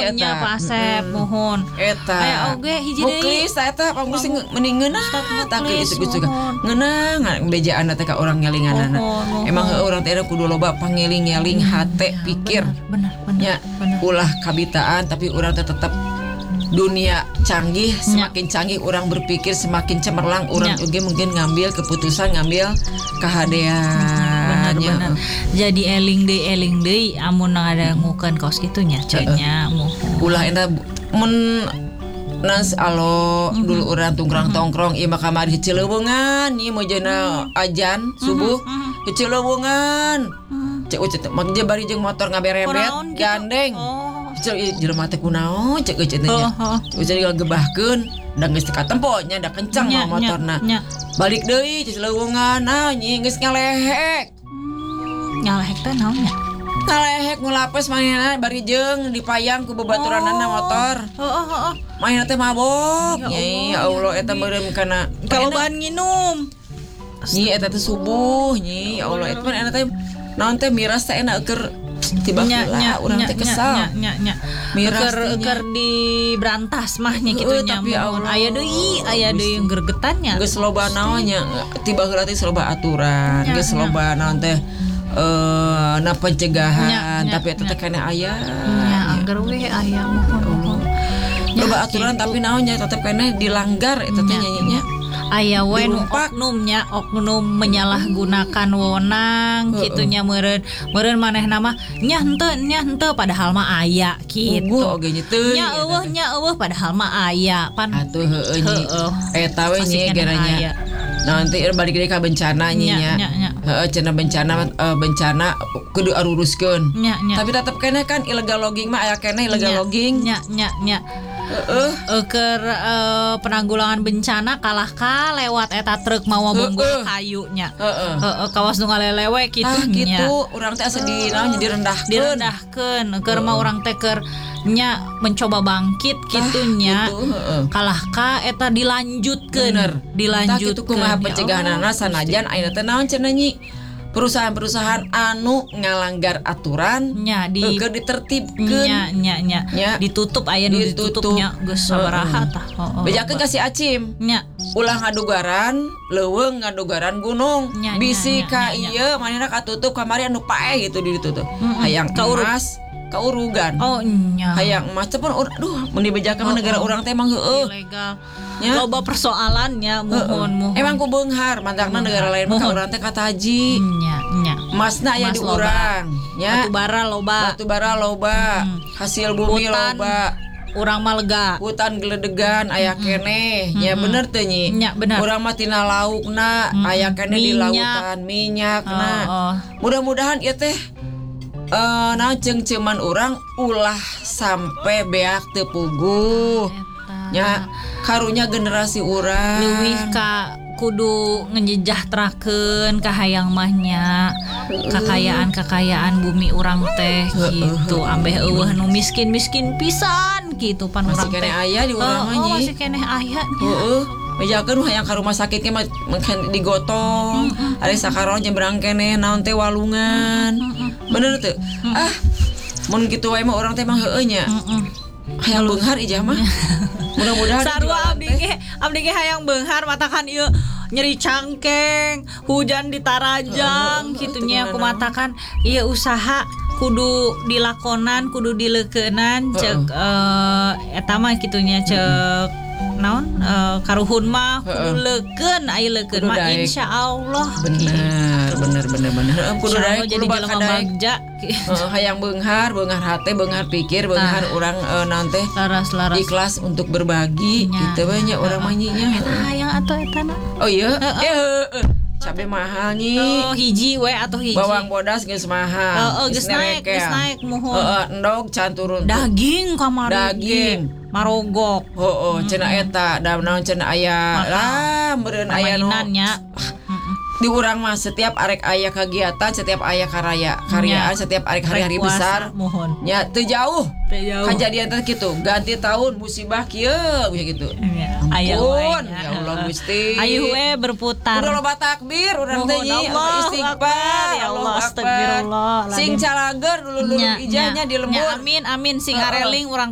nya pasep mohon eta aya oge hiji deui muklis eta panggus mendingeun tak gitu ngeunang bejaan teh ka urang ngelinganana emang urang teh kudu loba pangeling-eling hate pikir bener nya ulah kabitaan tapi urang teh tetep dunia canggih semakin canggih orang berpikir semakin cemerlang orang juga mungkin ngambil keputusan ngambil kehadean benar. Jadi eling deui amun ada ngukeun kaos kitunya cenah ulah eta mun nas alo dulu orang tongkrong ieu mah kamari Cileungan ieu mojana ajan subuh Cileungan cek mak bari jeung motor ngaberebet gandeng jelema teh kunaon cek euy cenah nya gebahkeun da geus teu katempo nya da kencang motorna balik deui Cileungan nyi geus ngalehek teh naon nya ngalehek ngulapes manehna bari jeung dipayang ku babaturanna motor manehna teh mabok ya Allah eta meureum kana kalobaan nginum nyi eta teh subuh nyi ya Allah eta mah teh naon teh miras teh enak keur tiba heula urang teh kesal keur di berantas mah nya kitu nya aya deui gregetannya geus loba naon nya tiba heula teh loba aturan geus loba naon teh na pencegahan tapi eta teh kana aya anggar we aya mohon loba aturan tapi naon nya tetep kene dilanggar eta teh nya aya we oknum menyalahgunakan wewenang kitunya meureun manehna mah nya henteu padahal mah aya kitu oge nya teu nya eueuh padahal mah aya pan atuh heueuh eta we nya geranya nanti balik deui ka bencana nya heeh cenah bencana kudu aruruskeun tapi tetep kene kan illegal logging mah aya kene illegal logging nya keur penanggulangan bencana kalah ka lewat eta truk mawa bungkul kayunya kawas nu ngalelewe kitu nya gitu urang teh asa direndahkeun keur mah urang teh keur nya mencoba bangkit kitunya kalah ka eta dilanjutkeun kitu kumaha pencegahanna sanajan ayeuna teh naon cenah nyi perusahaan-perusahaan anu ngalanggar aturan nya keur ditertibkeun nya ditutup aya nu ditutupnya geus sabaraha tah bejakeun ka si Acim nya ulah ngadugaran leuweung ngadugaran gunung bisi ka ieu manehna katutup kamari anu paeh gitu ditutup hayang emas kaurugan nya hayang emas teh pun aduh mun dibejakeun negara urang teh emang heueuh ilegal loba persoalannya mohon emang ku beunghar mantagna negara lain mah urang teh kataji nya emasna aya di urang nya batubara loba hasil bumi loba urang mah lega hutan geledegan aya keneh nya bener teh nyi urang mah tina laukna aya keneh di lautan minyakna mudah-mudahan ieu teh nah ceng-ceman orang ulah sampai beak teu puguh nya karunya generasi urang leuwih ka kudu ngejejahterakeun ka hayang mahnya kekayaan bumi urang teh gitu ambeh eueuh nu miskin pisan gitu pan urang teh masih keneh aya di urang mah nyi masih keneh aya bejakeun hayang ka rumah sakit mah digotong ari sakaron nyebrang keneh naon teh walungan bener teu mun kitu wae mah urang teh mah heueuh nya hayang beunghar ijah mah mudah-mudahan sarua abdi ge hayang beunghar matakan ieu nyeri cangkeng hujan di Tarajang kitunya aku matakan ieu usaha kudu dilakonan kudu dileukeunan ceuk eta mah kitunya ceuk naon karuhun mah kudu leukeun aya leukeun mah insyaallah bener kudu daek jadi jelema bagja hayang beunghar hate beunghar pikir beunghar urang naon teh laras ikhlas untuk berbagi kitu we nya urang mah nya eta hayang atuh eta na oh iya cabe mahal nyi hiji we atau hiji bawang bodas geus mahal geus naik mohon endog can turun daging kamari daging marogok cenah eta da naon cenah aya lah meureun aya nu di urang mah setiap arek aya kegiatan setiap aya karyaan setiap arek hari-hari besar nya teu jauh kajadian teh kitu ganti tahun musibah kieu gitu aya ya Allah Gusti ayo we berputar udah loba takbir urang teh nyi istighfar ya Allah astagfirullah sing calager dulu ijahnya di lembur amin sing areling urang